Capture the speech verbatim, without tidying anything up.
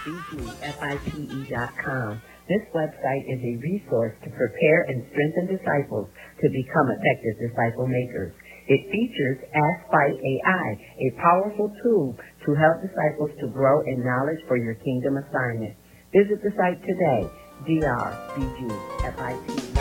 b g fipe dot com. This website is a resource to prepare and strengthen disciples to become effective disciple makers. It features Ask Fight A I, a powerful tool to help disciples to grow in knowledge for your kingdom assignment. Visit the site today, d r b g fipe